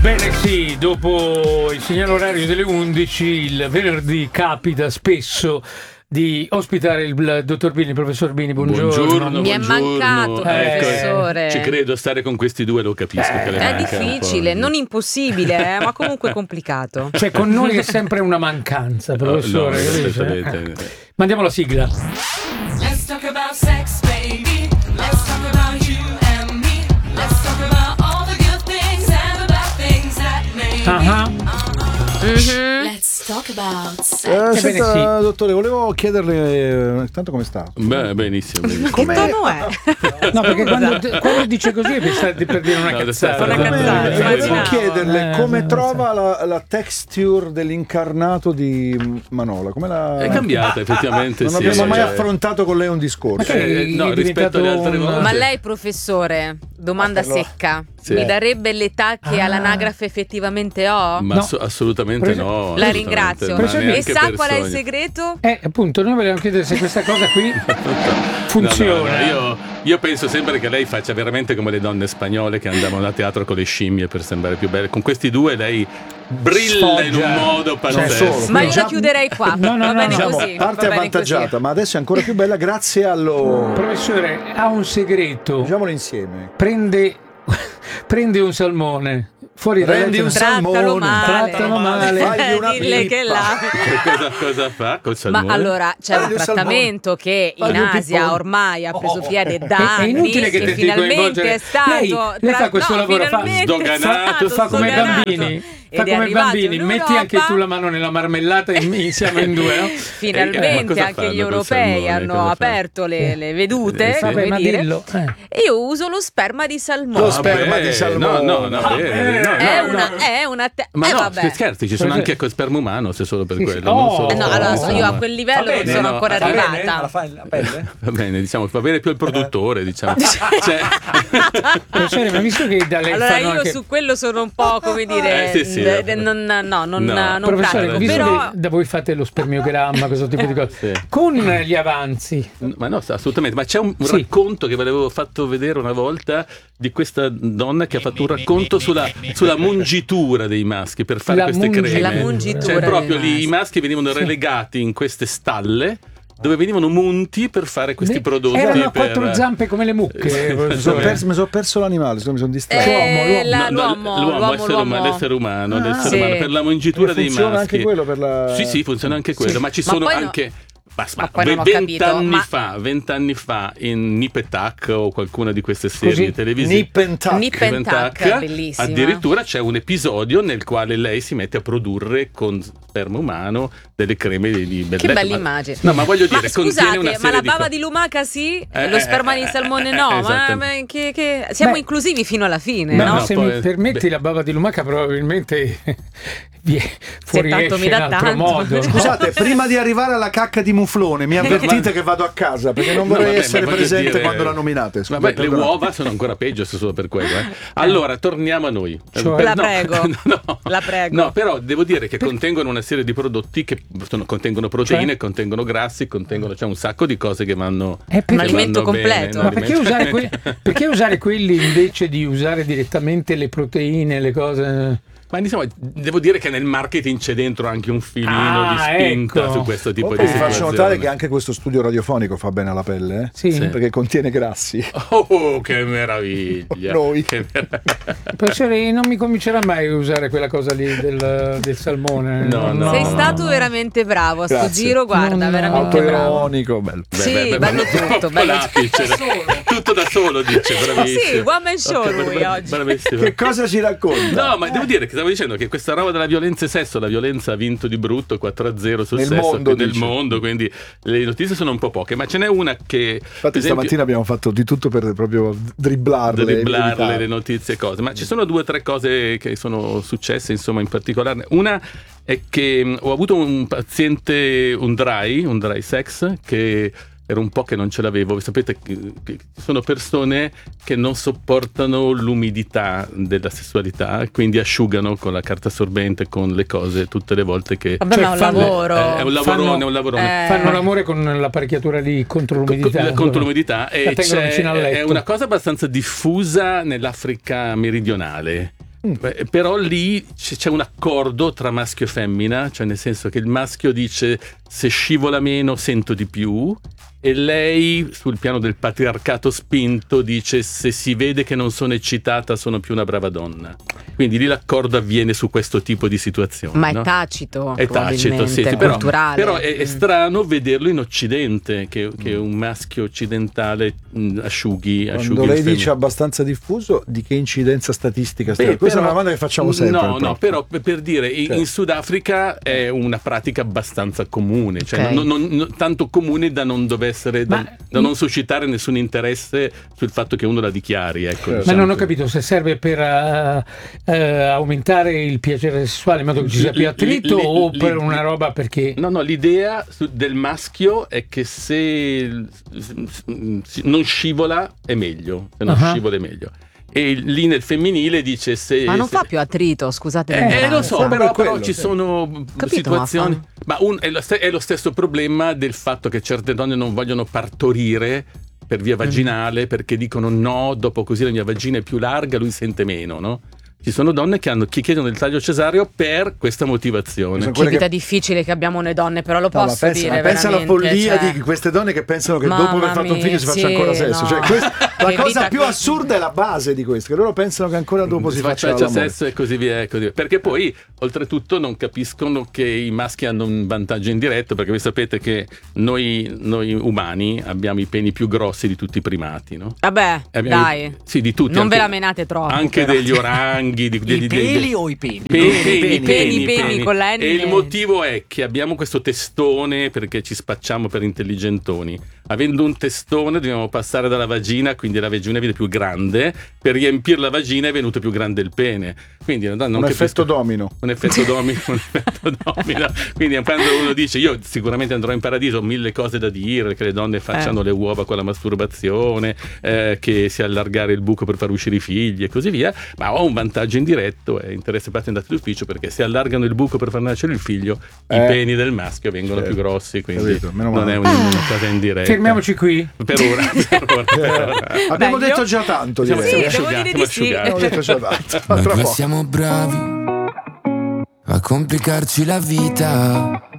Bene, sì, dopo il segnale orario delle 11, il venerdì capita spesso di ospitare il dottor Bini, il professor Bini. Buongiorno. Mi è mancato, professore. Ci credo, stare con questi due lo capisco. Che le è difficile, non impossibile, ma comunque complicato. Cioè, con noi è sempre una mancanza, professore. No, Mandiamo la sigla. Let's talk about sex, baby. Let's talk about you and me. Let's talk about all the good things and the bad things that maybe. Let's talk about sex. Senta, sì. dottore, volevo chiederle tanto come sta. Beh, benissimo. Che tono è? No, perché quando dice così è per dire una cazzata. Volevo chiederle no, come no, trova la texture dell'incarnato di Manola. Come la... È cambiata effettivamente. Non sì, abbiamo mai cioè, affrontato con lei un discorso. no, rispetto alle altre volte. Ma lei, professore, domanda secca, Sì. mi darebbe l'età che all'anagrafe effettivamente ho? Ma No. assolutamente no. La assolutamente, ringrazio. ma E neanche sa per qual è il sogno. segreto? Appunto, noi volevamo chiedere se questa cosa qui funziona. No, io penso sempre che lei faccia veramente come le donne spagnole che andavano a teatro con le scimmie per sembrare più belle. Con questi due lei brilla in un modo pazzesco. solo. Ma io già- la chiuderei qua. No, Va bene Diciamo, così. parte va bene avvantaggiata, così. ma adesso è ancora più bella grazie allo... Professore, ha un segreto. Diciamolo insieme. Prende un salmone. Fuori Prendi un Trattalo male. Trattalo male. Fagli una Dille che pippa. la... Cosa fa col salmone? Ma allora c'è Fagli un un trattamento che in Fagli un Asia pippone. ormai ha preso piede da È anni inutile che e ti finalmente coinvolgere. è stato Lei fa questo lavoro, fa finalmente sdoganato, è Fa come i sdoganato. bambini. Fa Ed è come i arrivato bambini. in Metti anche Europa. tu la mano nella marmellata e siamo in due, no? ma Finalmente cosa anche fanno gli col europei salmone? hanno Cosa aperto le vedute. Sì. come Vabbè, ma dire. dillo. E io uso lo sperma di salmone. Lo sperma di salmone. No, È una Ma no, vabbè. scherzi, ci sono anche con sperma umano, se solo per Sì, sì. quello. Oh. non solo No, allora io a quel livello non sono no, ancora va arrivata. Va bene, diciamo, va bene più il produttore, diciamo. Cioè, Professore, ma visto che da lei Allora fanno io anche... su quello sono un po' come dire sì. non Professore, pratico, visto però che da voi fate lo spermiogramma, questo tipo di cose, Sì. con gli avanzi, ma no, assolutamente. Ma c'è un Sì. racconto che vi avevo fatto vedere una volta di questa donna che ha fatto un racconto sulla mungitura dei maschi per fare La queste creme. La mungitura Cioè, proprio dei lì i maschi venivano relegati in queste stalle dove venivano munti per fare questi prodotti. erano a per... quattro zampe come le mucche, professore. Mi sono perso l'animale, mi sono distratto. L'essere umano, Sì. per la mungitura dei funziona maschi. anche quello per la... Sì, funziona anche quello, ma ci Ma sono poi no- anche... Ma poi non ho capito, ma- 20 anni fa in Nip e Tac o qualcuna di queste serie televisive Nip and Tuck. Nip and Tuck, bellissima. addirittura c'è un episodio nel quale lei si mette a produrre con sperma umano delle creme di bellezza. Che bella Ma- immagine. No, ma voglio dire, contiene scusate, una ma serie la di bava co- di lumaca sì, lo sperma di salmone no, ma esattamente. che siamo Beh, inclusivi fino alla fine, No, no? se poi- mi permetti, la bava di lumaca probabilmente fuoriesce tanto mi in dà altro tanto. modo. Scusate, prima di arrivare alla cacca di muflone, mi avvertite che vado a casa perché non vorrei vabbè, essere ma voglio presente dire- quando la nominate. Vabbè, Scusate, le allora. uova sono ancora peggio se solo per quello. Allora, torniamo a noi. Cioè- La prego. La prego. No, però devo dire che contengono una serie di prodotti che contengono proteine, Cioè? contengono grassi, c'è un sacco di cose che vanno. perché- Un alimento vanno bene, completo. un Ma perché alimento- perché usare quelli invece di usare direttamente le proteine, le cose? Ma insomma, devo dire che nel marketing c'è dentro anche un filino di Ah, spinta ecco. su questo tipo Poi di vi faccio situazione. notare che anche questo studio radiofonico fa bene alla pelle, eh? Sì. Perché contiene grassi. Oh, che meraviglia! Noi. Che meraviglia. Professore, non mi comincerà mai a usare quella cosa lì del salmone. No. Sei stato veramente bravo a sto Grazie. giro, guarda, Non- veramente bravo. Autoironico, bello. Sì, bello tutto, bello tutto da solo, dice, bravissimo. Sì, one man show lui oggi. Bravissimo. Che cosa ci racconta? No, ma devo dire che stavo dicendo che questa roba della violenza e sesso, la violenza ha vinto di brutto 4-0 sul Nel sesso mondo, nel dice. mondo, quindi le notizie sono un po' poche, ma ce n'è una che Infatti stamattina abbiamo fatto di tutto per proprio dribblarle. le notizie e cose, ma ci sono 2 o 3 cose che sono successe, insomma, in particolare. Una è che ho avuto un paziente, un dry sex, che era un po' che non ce l'avevo. Sapete che sono persone che non sopportano l'umidità della sessualità, quindi asciugano con la carta assorbente, con le cose tutte le volte che... Vabbè, ma è un lavoro. È un lavorone. Fanno l'amore con l'apparecchiatura lì contro l'umidità. Contro l'umidità, La e tengono vicino al letto. è una cosa abbastanza diffusa nell'Africa meridionale. Però lì c'è un accordo tra maschio e femmina, cioè nel senso che il maschio dice se scivola meno sento di più, e lei sul piano del patriarcato spinto dice se si vede che non sono eccitata sono più una brava donna. Quindi lì l'accordo avviene su questo tipo di situazione. Ma no? è tacito, È tacito, sì, è però, culturale. però è strano vederlo in Occidente, che un maschio occidentale asciughi Quando il lei femmine. dice abbastanza diffuso, di che incidenza statistica sta? Beh, Questa è però- una domanda che facciamo sempre. No, però per dire, Cioè. in Sudafrica è una pratica abbastanza comune, cioè Ok. non tanto comune da non dove essere, da non suscitare nessun interesse sul fatto che uno la dichiari. Ecco, Ma Ma diciamo non ho così. capito se serve per aumentare il piacere sessuale in modo che ci sia più attrito o per una roba perché... No, l'idea del maschio è che se non scivola è meglio, se non Ah. scivola è meglio. E lì nel femminile dice se... Ma non se- fa più attrito, scusate. lo so, Sempre però quello, ci sì. sono Capito, situazioni. ma Ma è lo stesso problema del fatto che certe donne non vogliono partorire per via vaginale perché dicono no, dopo così la mia vagina è più larga, lui sente meno, no? Ci sono donne che chiedono il taglio cesareo per questa motivazione. Sono Che quelle vita che- difficile che abbiamo noi donne, però lo No, ma posso pensa, dire ma pensa alla veramente, follia cioè. di queste donne che pensano che Mamma dopo aver fatto un figlio si faccia mia, ancora sì, sesso. no. Cioè, la Che cosa vita più che- assurda è la base di questo, che loro pensano che ancora dopo si faccia l'amore. sesso e così via, perché poi oltretutto non capiscono che i maschi hanno un vantaggio indiretto, perché voi sapete che noi umani abbiamo i peni più grossi di tutti i primati, no? Vabbè, Abbiamo dai. sì, di tutti, Non anche- ve la menate troppo. anche però. degli oranghi, I peli o i peni? Peni con la N. E il motivo è che abbiamo questo testone perché ci spacciamo per intelligentoni. Avendo un testone dobbiamo passare dalla vagina, quindi la vagina viene più grande, per riempire la vagina è venuto più grande il pene. Quindi non Un capisco- effetto domino. un effetto domino, un effetto domino. Quindi quando uno dice io sicuramente andrò in paradiso, ho mille cose da dire, che le donne facciano le uova con la masturbazione, che si allargare il buco per far uscire i figli e così via, ma ho un vantaggio indiretto, è interesse patentato d'ufficio, perché se allargano il buco per far nascere il figlio, i peni del maschio vengono certo. più grossi, quindi Capito, meno non male. è una cosa indiretta. Fermiamoci qui. Per ora. Abbiamo Meglio? detto già tanto, Siamo direi. Sì, devo asciugati, dire di siamo sì. asciugati. Abbiamo detto già tanto. Noi Tra qua poco. siamo bravi a complicarci la vita.